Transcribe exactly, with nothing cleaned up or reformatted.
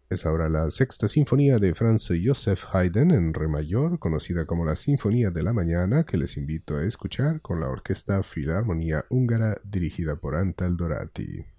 Es ahora la sexta sinfonía de Franz Joseph Haydn en re mayor, conocida como la Sinfonía de la Mañana, que les invito a escuchar con la Orquesta Filarmonía Húngara dirigida por Antal Doráti.